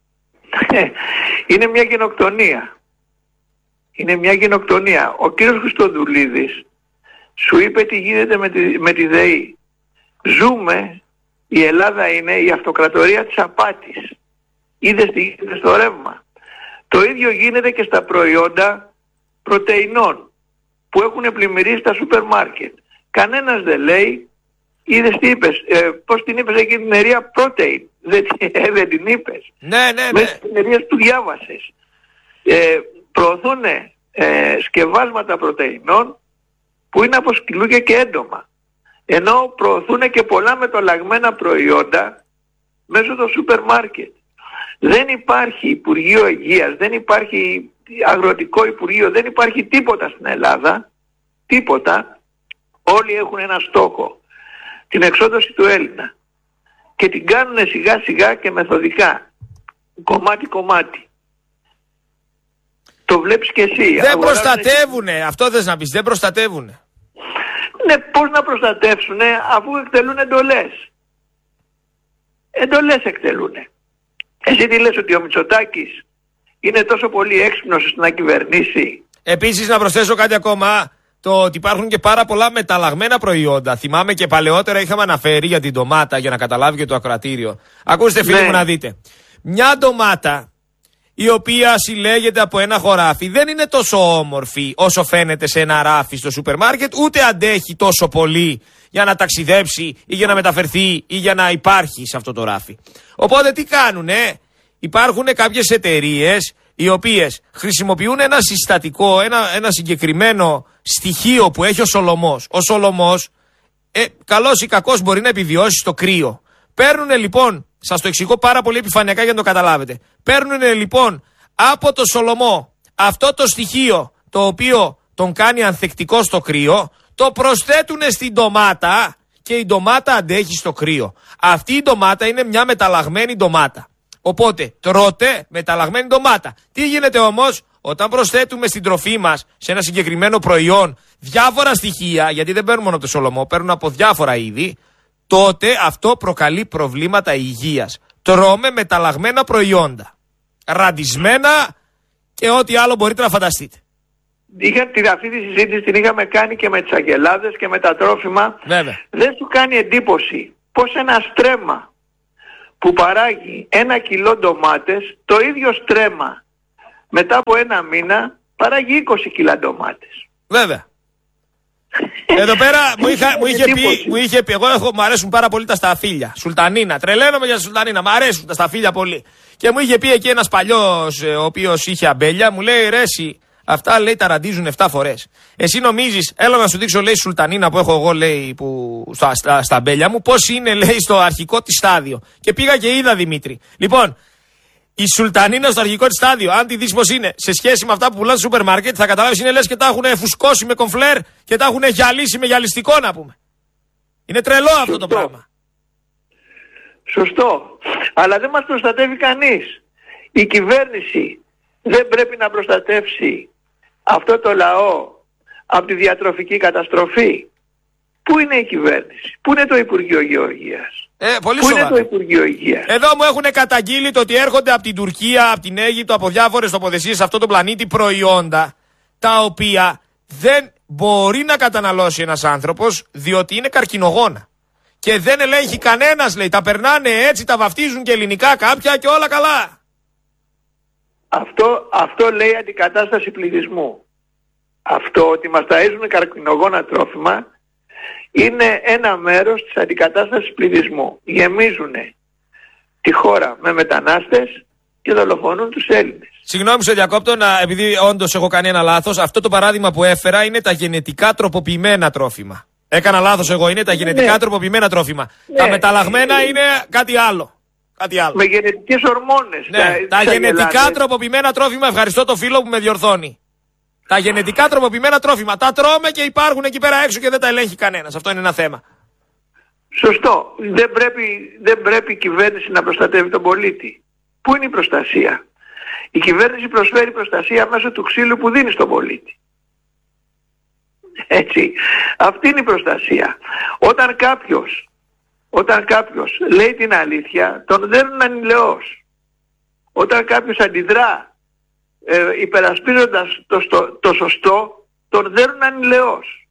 Είναι μια γενοκτονία. Είναι μια γενοκτονία. Ο κύριος Χριστοδουλίδης σου είπε τι γίνεται με τη, με τη ΔΕΗ. Ζούμε, η Ελλάδα είναι η αυτοκρατορία της απάτης. Είδες τι γίνεται στο ρεύμα. Το ίδιο γίνεται και στα προϊόντα πρωτεϊνών που έχουν πλημμυρίσει στα σούπερ μάρκετ. Κανένας δεν λέει, είδες τι είπες, ε, πώς την είπες εκεί την εταιρεία Protein. Δεν, ε, δεν την είπες. Ναι, ναι, ναι. Μέσα στην εταιρεία του διάβασες. Ε, προωθούν ε, σκευάσματα πρωτεϊνών που είναι από σκυλούκια και έντομα. Ενώ προωθούν και πολλά μεταλλαγμένα προϊόντα μέσω των σούπερ μάρκετ. Δεν υπάρχει Υπουργείο Υγείας, δεν υπάρχει Αγροτικό Υπουργείο, δεν υπάρχει τίποτα στην Ελλάδα. Τίποτα. Όλοι έχουν ένα στόχο. Την εξόδωση του Έλληνα. Και την κάνουν σιγά σιγά και μεθοδικά. Κομμάτι κομμάτι. Το βλέπεις και εσύ. Δεν προστατεύουνε. Αυτό θες να πεις. Δεν προστατεύουνε. Ναι, πώς να προστατεύσουνε αφού εκτελούν εντολές. Εντολές εκτελούνε. Εσύ τι λες, ότι ο Μητσοτάκης είναι τόσο πολύ έξυπνος ώστε να κυβερνήσει? Επίσης να προσθέσω κάτι ακόμα. Το ότι υπάρχουν και πάρα πολλά μεταλλαγμένα προϊόντα. Θυμάμαι και παλαιότερα είχαμε αναφέρει για την ντομάτα, για να καταλάβει και το ακροατήριο. Ακούστε φίλοι, ναι, μου να δείτε. Μια ντομάτα η οποία συλλέγεται από ένα χωράφι δεν είναι τόσο όμορφη όσο φαίνεται σε ένα ράφι στο σούπερ μάρκετ, ούτε αντέχει τόσο πολύ για να ταξιδέψει ή για να μεταφερθεί ή για να υπάρχει σε αυτό το ράφι. Οπότε τι κάνουνε? Υπάρχουν κάποιες εταιρείες οι οποίες χρησιμοποιούν ένα συστατικό, ένα, ένα συγκεκριμένο στοιχείο που έχει ο Σολομός. Ο Σολομός, ε, καλός ή κακός, μπορεί να επιβιώσει στο κρύο. Παίρνουνε λοιπόν, σας το εξηγώ πάρα πολύ επιφανειακά για να το καταλάβετε. Παίρνουνε λοιπόν από το Σολομό αυτό το στοιχείο το οποίο τον κάνει ανθεκτικό στο κρύο, το προσθέτουνε στην ντομάτα και η ντομάτα αντέχει στο κρύο. Αυτή η ντομάτα είναι μια μεταλλαγμένη ντομάτα. Οπότε τρώτε μεταλλαγμένη ντομάτα. Τι γίνεται όμως? Όταν προσθέτουμε στην τροφή μας, σε ένα συγκεκριμένο προϊόν, διάφορα στοιχεία, γιατί δεν παίρνουν μόνο το Σολομό, παίρνουν από διάφορα είδη, τότε αυτό προκαλεί προβλήματα υγείας. Τρώμε μεταλλαγμένα προϊόντα, ραντισμένα και ό,τι άλλο μπορείτε να φανταστείτε. είχα, την, αυτή τη συζήτηση την είχαμε κάνει και με τις αγελάδες και με τα τρόφιμα. Βέβαια. Δεν σου κάνει εντύπωση πως ένα στρέμμα που παράγει ένα κιλό ντομάτες, το ίδιο στρέμμα μετά από ένα μήνα παράγει είκοσι κιλά ντομάτες. Βέβαια. Εδώ πέρα μου, είχα, μου, είχε πει, μου είχε πει, εγώ έχω, μου αρέσουν πάρα πολύ τα σταφύλια. Σουλτανίνα, τρελαίνομαι για σουλτανίνα, μου αρέσουν τα σταφύλια πολύ. Και μου είχε πει εκεί ένας παλιός, ο οποίος είχε αμπέλια, μου λέει ρε εσύ, αυτά λέει τα ραντίζουν επτά φορές. Εσύ νομίζεις, έλα να σου δείξω λέει σουλτανίνα που έχω εγώ λέει που, στα, στα, στα αμπέλια μου, πώς είναι λέει στο αρχικό της στάδιο. Και πήγα και είδα Δημήτρη. Λοιπόν, η σουλτανίνα στο αρχικό της στάδιο, αν τη δεις πως είναι σε σχέση με αυτά που πουλάνε στο σούπερ μάρκετ, θα καταλάβεις είναι λες και τα έχουν φουσκώσει με κομφλέρ και τα έχουν γυαλίσει με γυαλιστικό να πούμε. Είναι τρελό αυτό Σωστό. το πράγμα. Σωστό. Αλλά δεν μας προστατεύει κανείς. Η κυβέρνηση δεν πρέπει να προστατεύσει αυτό το λαό από τη διατροφική καταστροφή. Πού είναι η κυβέρνηση, πού είναι το Υπουργείο Γεωργίας, ε, πολύ πού σοβαρά. είναι το Υπουργείο Υγείας. Εδώ μου έχουν καταγγείλει το ότι έρχονται από την Τουρκία, από την Αίγυπτο, από διάφορες τοποθεσίες σε αυτό το πλανήτη προϊόντα τα οποία δεν μπορεί να καταναλώσει ένας άνθρωπος διότι είναι καρκινογόνα. Και δεν ελέγχει κανένας λέει, τα περνάνε έτσι, τα βαφτίζουν και ελληνικά κάποια και όλα καλά. Αυτό, αυτό λέει αντικατάσταση πληθυσμού. Αυτό ότι μας ταΐζουν καρκινογόνα τρόφιμα είναι ένα μέρος της αντικατάστασης πληθυσμού. Γεμίζουνε τη χώρα με μετανάστες και δολοφονούν τους Έλληνες. Συγγνώμη σε διακόπτω, να, επειδή όντως έχω κάνει ένα λάθος. Αυτό το παράδειγμα που έφερα είναι τα γενετικά τροποποιημένα τρόφιμα. Έκανα λάθος εγώ, είναι τα γενετικά ναι. τροποποιημένα τρόφιμα. Ναι. Τα μεταλλαγμένα ναι. είναι κάτι άλλο. Κάτι άλλο. Με γενετικές ορμόνες. Ναι. Τα, τα γενετικά τροποποιημένα τρόφιμα, ευχαριστώ το φίλο που με διορθώνει. Τα γενετικά τροποποιημένα τρόφιμα. Τα τρώμε και υπάρχουν εκεί πέρα έξω και δεν τα ελέγχει κανένας. Αυτό είναι ένα θέμα. Σωστό. Δεν πρέπει, δεν πρέπει η κυβέρνηση να προστατεύει τον πολίτη. Πού είναι η προστασία? Η κυβέρνηση προσφέρει προστασία μέσω του ξύλου που δίνει στον πολίτη. Έτσι. Αυτή είναι η προστασία. Όταν κάποιος, όταν κάποιος λέει την αλήθεια, τον δέρνουν ανηλαιώς. Όταν κάποιος αντιδρά Ε, υπερασπίζοντας το, το, το σωστό, τον δέρνουν ανηλαιώς.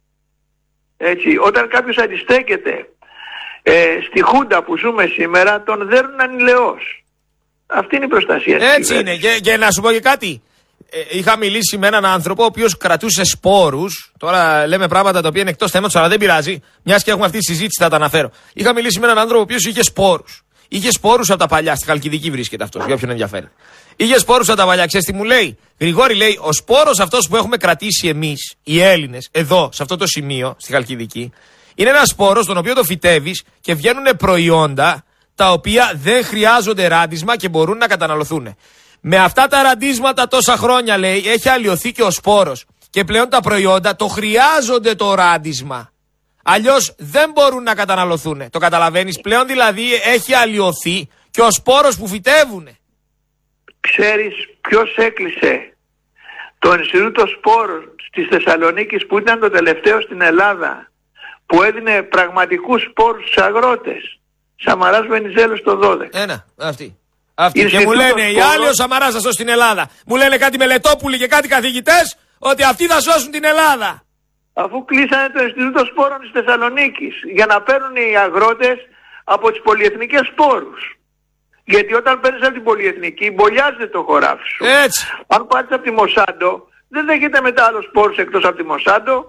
Έτσι, όταν κάποιος αντιστέκεται ε, στη χούντα που ζούμε σήμερα, τον δέρνουν ανηλαιώς. Αυτή είναι η προστασία. Έτσι είναι. Και, και να σου πω και κάτι. Ε, είχα μιλήσει με έναν άνθρωπο ο οποίος κρατούσε σπόρους. Τώρα λέμε πράγματα τα οποία είναι εκτός θέματος, αλλά δεν πειράζει. Μιας και έχουμε αυτή τη συζήτηση, θα τα αναφέρω. Είχα μιλήσει με έναν άνθρωπο ο οποίος είχε σπόρους. Είχε σπόρους από τα παλιά. Στη Χαλκιδική βρίσκεται αυτός, για όποιον ενδιαφέρει. Είχε σπόρους από τα παλιά. Ξέρεις τι μου λέει? Γρηγόρη, λέει, ο σπόρος αυτός που έχουμε κρατήσει εμείς, οι Έλληνες, εδώ, σε αυτό το σημείο, στη Χαλκιδική, είναι ένας σπόρος τον οποίο το φυτεύεις και βγαίνουν προϊόντα τα οποία δεν χρειάζονται ράντισμα και μπορούν να καταναλωθούν. Με αυτά τα ραντίσματα τόσα χρόνια, λέει, έχει αλλοιωθεί και ο σπόρος. Και πλέον τα προϊόντα το χρειάζονται το ράντισμα. Αλλιώς δεν μπορούν να καταναλωθούν. Το καταλαβαίνεις? Πλέον δηλαδή έχει αλλοιωθεί και ο σπόρος που φυτεύουν. Ξέρεις ποιος έκλεισε το Ινστιτούτο Σπόρων της Θεσσαλονίκης που ήταν το τελευταίο στην Ελλάδα, που έδινε πραγματικούς σπόρους στους αγρότες? Σαμαράς Βενιζέλος το δώδεκα. Ένα, αυτή. αυτή. Και μου λένε σπόρων, οι άλλοι ο Σαμαράς θα σώσει την Ελλάδα. Μου λένε κάτι μελετόπουλοι και κάτι καθηγητές ότι αυτοί θα σώσουν την Ελλάδα. Αφού κλείσανε το Ινστιτούτο Σπόρων της Θεσσαλονίκης για να παίρνουν οι αγρότες από τις πολυεθνικές σπόρους. Γιατί όταν παίρνεις από την πολυεθνική, μπολιάζεται το χωράφι σου. Έτσι. Αν πάρεις από τη Μοσάντο, δεν δέχεται μετά άλλο σπόρους εκτός από τη Μοσάντο.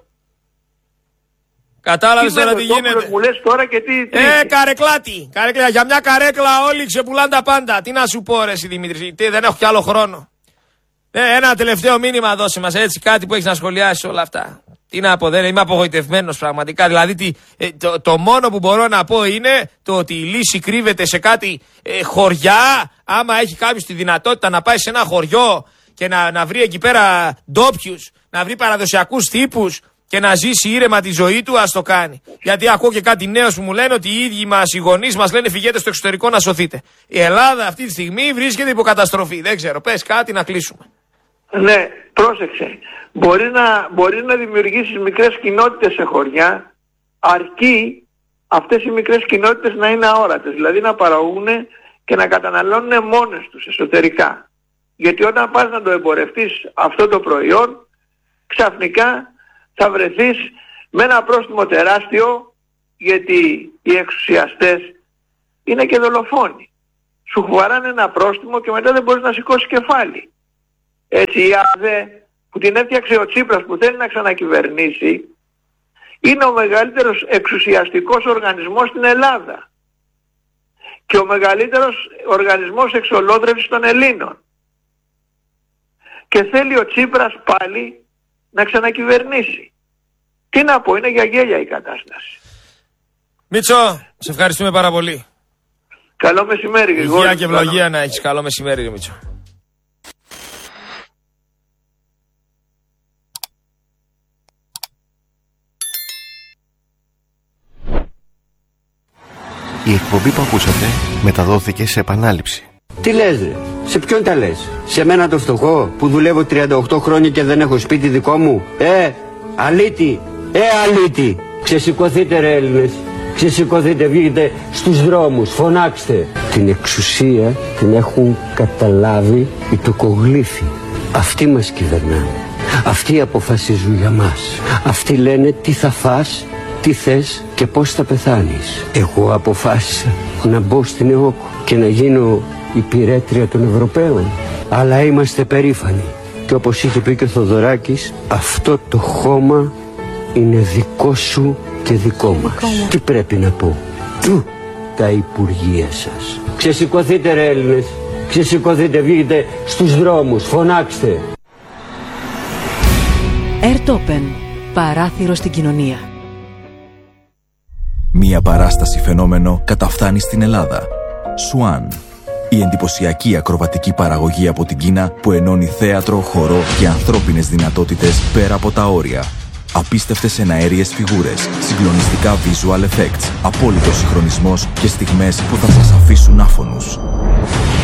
Κατάλαβες τώρα τι γίνεται? Μου λες τώρα και τι, τι ε, καρεκλάτη. Καρέκλα. Για μια καρέκλα όλοι ξεπουλάνε τα πάντα. Τι να σου πω ρε εσύ Δημήτρη, τι, δεν έχω κι άλλο χρόνο. Ε, ένα τελευταίο μήνυμα δώσε μας έτσι, κάτι που έχεις να σχολιάσεις όλα αυτά. Τι να πω, δεν είμαι απογοητευμένος πραγματικά. Δηλαδή τι, ε, το, το μόνο που μπορώ να πω είναι το ότι η λύση κρύβεται σε κάτι ε, χωριά. Άμα έχει κάποιος τη δυνατότητα να πάει σε ένα χωριό και να, να βρει εκεί πέρα ντόπιους, να βρει παραδοσιακούς τύπους και να ζήσει ήρεμα τη ζωή του, ας το κάνει. Γιατί ακούω και κάτι νέο που μου λένε ότι οι ίδιοι μας, οι γονείς μας λένε φυγέτε στο εξωτερικό να σωθείτε. Η Ελλάδα αυτή τη στιγμή βρίσκεται υπό καταστροφή. Δεν ξέρω, πες κάτι να κλείσουμε. Ναι, πρόσεξε. Μπορεί να, μπορεί να δημιουργήσεις μικρές κοινότητες σε χωριά, αρκεί αυτές οι μικρές κοινότητες να είναι αόρατες. Δηλαδή να παραγούν και να καταναλώνουν μόνες τους εσωτερικά. Γιατί όταν πας να το εμπορευτείς αυτό το προϊόν, ξαφνικά θα βρεθείς με ένα πρόστιμο τεράστιο, γιατί οι εξουσιαστές είναι και δολοφόνοι. Σου χουαράνε ένα πρόστιμο και μετά δεν μπορείς να σηκώσεις κεφάλι. Έτσι η ΑΔΕ που την έφτιαξε ο Τσίπρας, που θέλει να ξανακυβερνήσει, είναι ο μεγαλύτερος εξουσιαστικός οργανισμός στην Ελλάδα και ο μεγαλύτερος οργανισμός εξολόθρευσης των Ελλήνων. Και θέλει ο Τσίπρας πάλι να ξανακυβερνήσει. Τι να πω, είναι για γέλια η κατάσταση. Μίτσο, σε ευχαριστούμε πάρα πολύ. Καλό μεσημέρι, Γρηγόρη. Υγεία και ευλογία να έχεις. Καλό μεσημέρι, Μίτσο. Η εκπομπή που ακούσατε μεταδόθηκε σε επανάληψη. Τι λες ρε, σε ποιον τα λες? Σε μένα το φτωχό που δουλεύω τριάντα οκτώ χρόνια και δεν έχω σπίτι δικό μου? Ε, αλήτη, ε αλήτη. Ξεσηκωθείτε ρε Έλληνες, ξεσηκωθείτε, βγείτε στους δρόμους, φωνάξτε. Την εξουσία την έχουν καταλάβει οι τοκογλύφοι. Αυτοί μας κυβερνάνε, αυτοί αποφασίζουν για μας. Αυτοί λένε τι θα φας, τι θες και πώς θα πεθάνεις. Εγώ αποφάσισα να μπω στην ΕΟΚ και να γίνω υπηρέτρια των Ευρωπαίων. Αλλά είμαστε περήφανοι. Και όπως είχε πει και ο Θοδωράκης, αυτό το χώμα είναι δικό σου και δικό μας. Τι πρέπει να πω? Του τα υπουργεία σας. Ξεσηκωθείτε ρε Έλληνες, ξεσηκωθείτε, βγείτε στους δρόμους, φωνάξτε. Airtopen, παράθυρο στην κοινωνία. Μία παράσταση φαινόμενο καταφθάνει στην Ελλάδα. Swan. Η εντυπωσιακή ακροβατική παραγωγή από την Κίνα που ενώνει θέατρο, χορό και ανθρώπινες δυνατότητες πέρα από τα όρια. Απίστευτες εναέριες φιγούρες, συγκλονιστικά visual effects, απόλυτος συγχρονισμός και στιγμές που θα σας αφήσουν άφωνους.